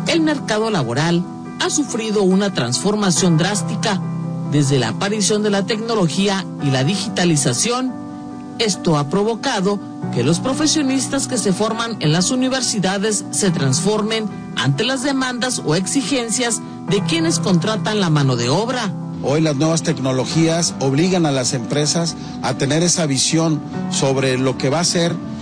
el mercado laboral ha sufrido una transformación drástica desde la aparición de la tecnología y la digitalización. Esto ha provocado que los profesionistas que se forman en las universidades se transformen ante las demandas o exigencias de quienes contratan la mano de obra. Hoy las nuevas tecnologías obligan a las empresas a tener esa visión sobre lo que va a ser